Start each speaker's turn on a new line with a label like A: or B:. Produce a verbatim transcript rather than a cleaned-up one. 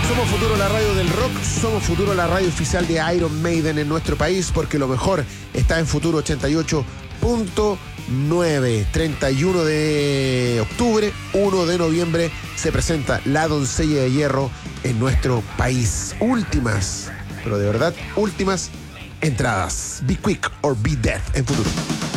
A: Somos Futuro, la radio del rock. Somos Futuro, la radio oficial de Iron Maiden en nuestro país, porque lo mejor está en Futuro ochenta y ocho punto nueve. treinta y uno de octubre, uno de noviembre se presenta La Doncella de Hierro en nuestro país. Últimas, pero de verdad, últimas entradas. Be quick or be dead en Futuro.